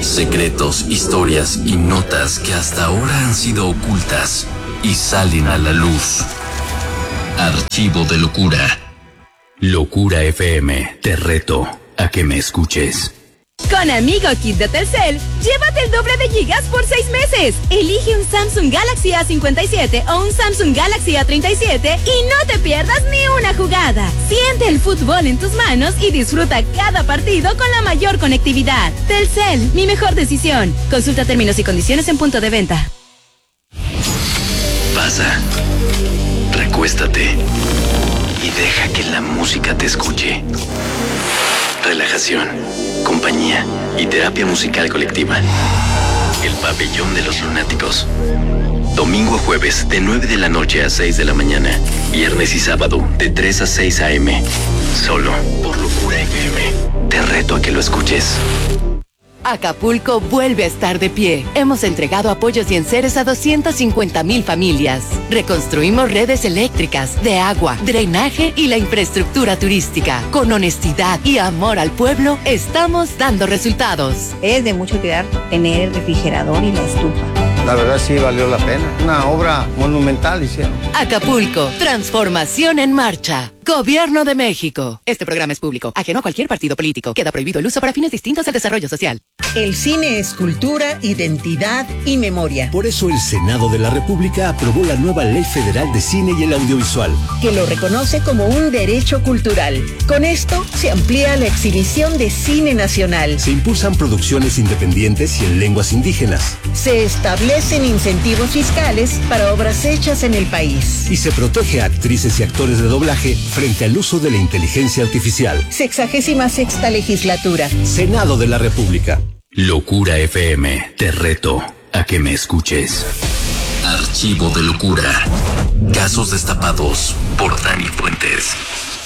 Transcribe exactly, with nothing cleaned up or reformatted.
Secretos, historias y notas que hasta ahora han sido ocultas y salen a la luz. Archivo de Locura. Locura F M, te reto a que me escuches. Con Amigo Kit de Telcel, llévate el doble de gigas por seis meses. Elige un Samsung Galaxy A cincuenta y siete o un Samsung Galaxy A treinta y siete y no te pierdas ni una jugada. Siente el fútbol en tus manos y disfruta cada partido con la mayor conectividad. Telcel, mi mejor decisión. Consulta términos y condiciones en punto de venta. Pasa, recuéstate y deja que la música te escuche. Relajación, compañía y terapia musical colectiva. El Pabellón de los Lunáticos. Domingo a jueves de nueve de la noche a seis de la mañana. Viernes y sábado de tres a seis a eme. Solo por Locura F M. Te reto a que lo escuches. Acapulco vuelve a estar de pie. Hemos entregado apoyos y enseres a doscientas cincuenta mil familias. Reconstruimos redes eléctricas, de agua, drenaje y la infraestructura turística. Con honestidad y amor al pueblo, estamos dando resultados. Es de mucho cuidar tener el refrigerador y la estufa. La verdad sí valió la pena. Una obra monumental hicieron. Acapulco, transformación en marcha. Gobierno de México. Este programa es público, ajeno a cualquier partido político. Queda prohibido el uso para fines distintos al desarrollo social. El cine es cultura, identidad y memoria. Por eso el Senado de la República aprobó la nueva Ley Federal de Cine y el Audiovisual, que lo reconoce como un derecho cultural. Con esto se amplía la exhibición de cine nacional. Se impulsan producciones independientes y en lenguas indígenas. Se establecen incentivos fiscales para obras hechas en el país. Y se protege a actrices y actores de doblaje frente al uso de la inteligencia artificial. Sexagésima sexta legislatura. Senado de la República. Locura F M, te reto a que me escuches. Archivo de Locura. Casos destapados por Dani Fuentes.